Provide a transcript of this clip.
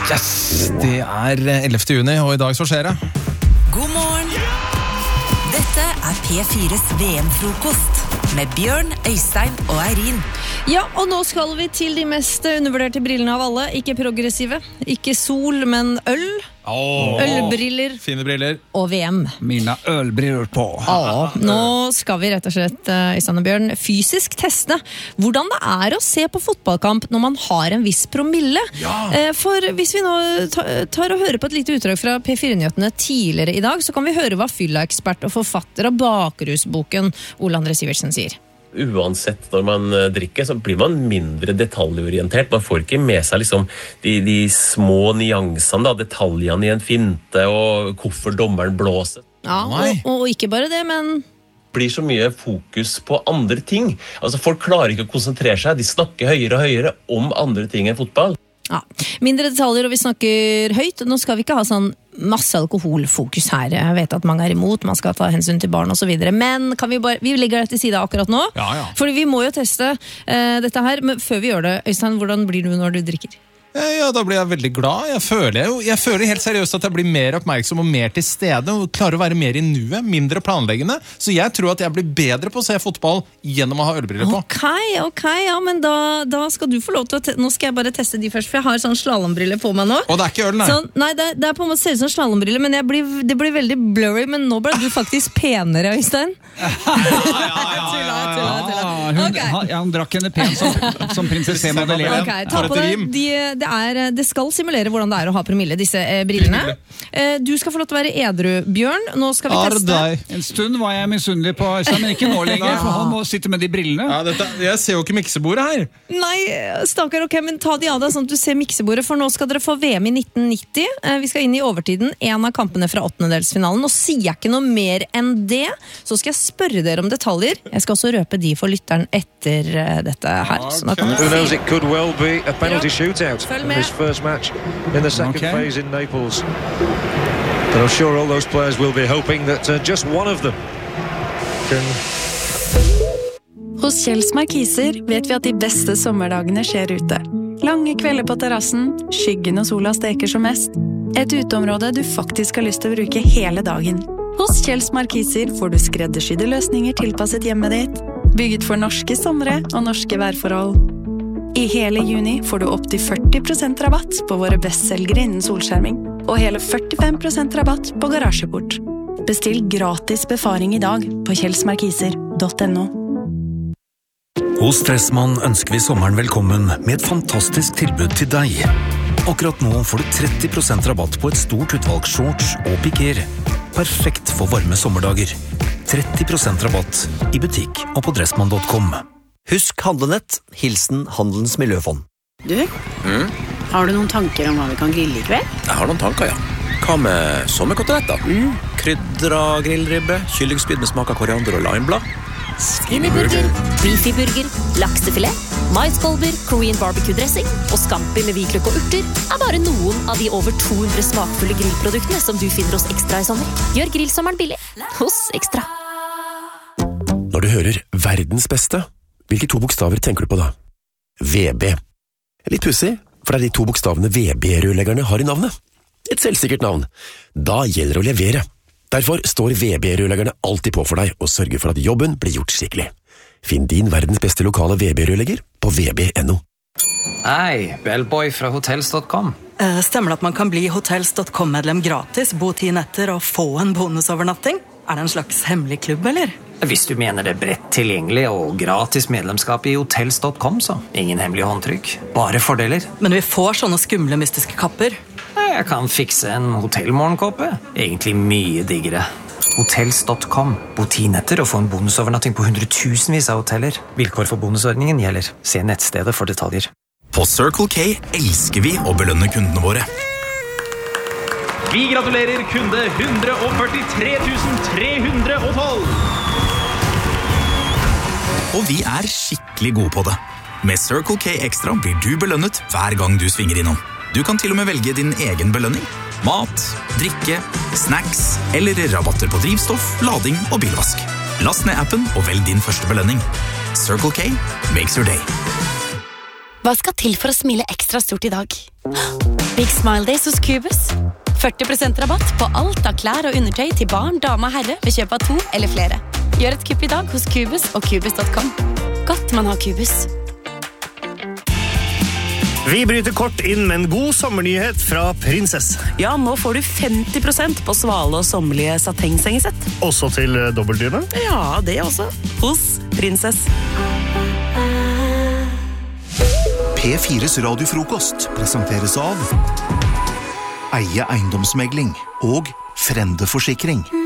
Yes, det 11. juni, og I dag så skjer det. God morgen! Dette P4s VM-frokost med Bjørn, Øystein og Eirin. Ja, og nå skal vi til de mest undervurderte brillene av alle. Ikke progressive, ikke sol, men øl. Ølbriller. Fine briller. Og VM. Mina ølbriller på. Nå skal vi rett og slett, Øystein og Bjørn, fysisk teste hvordan det å se på fotballkamp når man har en viss promille. For hvis vi nå tar og hører på et lite utdrag fra P4-nyhetene tidligere I dag, så kan vi høre hva fylla-ekspert og forfatter av Bakrusboken Ole André Sivertsen sier. Uansett når man drikker, så blir man mindre detaljorientert. Man får ikke med seg liksom de små nyansene, da, detaljene I en finte, og hvorfor dommeren blåser. Ja, og ikke bare det, men blir så mye fokus på andre ting. Altså, folk klarer ikke å konsentrere seg. De snakker høyere og høyere om andre ting enn fotball. Ja, mindre detaljer, og vi snakker høyt. Nå skal vi ikke ha sånn masse alkoholfokus her. Jeg vet at mange imot, man skal ta hensyn til barn og så videre. Men kan vi legger det til side akkurat nå. Fordi vi må jo teste dette her. Men før vi gjør det, Øystein, hvordan blir du når du drikker? Ja, da blir jeg veldig glad. Jeg føler helt seriøst at jeg blir mer oppmerksom og mer til stede, og klarer å være mer I nuet, mindre planleggende. Så jeg tror at jeg blir bedre på å se fotball gjennom å ha ølbriller på. Ok, ja, men da skal du få lov til å nå skal jeg bare teste de først, for jeg har sånn slalombriller på meg nå. Og det ikke øl, nei? Så, nei, det på en måte ser ut som slalombriller, men det blir veldig blurry, men nå ble du faktisk penere, Øystein. Han drakk henne pen som prinsesse Madeleine. Ok, ta på deg det skal simulere hvordan det å ha promille, disse brillene. Du skal få lov til å være edru, Bjørn. Nå skal vi teste. En stund var jeg misunnelig på Øystein, men ikke nå lenger, for han må sitte med de brillene. Jeg ser jo ikke miksebordet her. Nei, stakkar, ok, men ta de av deg sånn at du ser miksebordet, for nå skal dere få VM I 1990. Vi skal inn I overtiden, en av kampene fra åttendedelsfinalen. Nå sier jeg ikke noe mer enn det, så skal jeg spørre dere om detaljer. Jeg skal også røpe de for lytteren etter dette her. Så da kan Who knows, it could well be a penalty shootout Følg in med. this first match in the second phase in Naples. But I'm sure all those players will be hoping that just one of them can... Hos Kjells Markiser vet vi at de beste sommerdagene skjer ute. Lange kvelder på terrassen, skyggen og sola steker som mest. Et uteområde du faktisk har lyst til å bruke hele dagen. Hos Kjells Markiser får du skreddersydde løsninger tilpasset hjemmet ditt, bygget for norske somre og norske værforhold. I hele juni får du opp til 40% rabatt på våre bestselgere innen solskjerming, og hele 45% rabatt på garasjeport. Bestill gratis befaring I dag på kjellsmarkiser.no. Hos Dressmann ønsker vi sommeren velkommen med et fantastisk tilbud til deg. Akkurat nå får du 30% rabatt på et stort utvalg shorts og piker. Perfekt for varme sommerdager. 30% rabatt I butikk og på dressmann.com. Husk handlenett, hilsen Handelens Miljøfond. Du, har du noen tanker om hva vi kan grille I kveld? Jeg har noen tanker, ja. Hva med sommerkoteletter? Krydra grillribbe, kyllingspyd med smak av koriander og limeblad. Skinnyburger, beefyburger, laksefilet, maiskolber, Korean barbecue-dressing og scampi med hvitløk og urter bare noen av de over 200 smakfulle grillproduktene som du finner hos Ekstra I sommer. Gjør grillsommeren billig hos Ekstra. Når du hører verdens beste, hvilke to bokstaver tenker du på da? VB. Litt pussig, for det de to bokstavene VB-rørleggerne har I navnet. Et selvsikkert navn. Da gjelder det å levere. Derfor står VB-rørleggerne alltid på for deg og sørger for at jobben blir gjort skikkelig. Finn din verdens beste lokale VB-rørlegger på vb.no. Hei, Bellboy fra hotels.com. Stemmer det at man kan bli hotels.com-medlem gratis, bo 10 netter og få en bonusovernatting? Det en slags hemmelig klubb, eller? Hvis du mener det bredt tilgjengelig og gratis medlemskap I hotels.com, så ingen hemmelig håndtrykk, bare fordeler. Men vi får sånne skumle mystiske kapper. Jeg kan fikse en hotellmorgenkåpe. Egentlig mye diggere. Hotels.com. Bo 10 netter og få en bonusovernatting på 100,000 av hoteller. Vilkår for bonusordningen gjelder. Se nettstedet for detaljer. På Circle K elsker vi å belønne kundene våre. Vi gratulerer kunde 143 312! Og vi skikkelig gode på det. Med Circle K Extra blir du belønnet hver gang du svinger innom. Du kan til og med velge din egen belønning. Mat, drikke, snacks eller rabatter på drivstoff, lading og bilvask. Last ned appen og velg din første belønning. Circle K makes your day. Hva skal til for å smile ekstra stort i dag? Big Smile Days hos Cubus. 40% rabatt på alt av klær og undertøy til barn, dame og herre ved kjøp av 2 eller flere. Gjør et kupp i dag hos Cubus og Cubus.com. Godt man har Cubus. Vi bryter kort inn med en god sommernyhet fra Prinsess. Ja, nå får du 50% på svale og sommerlige satengsengesett. Også til dobbeltdyne? Ja, det også. Hos Prinsess. P4s radiofrokost presenteres av Eie eiendomsmegling og Frende Forsikring.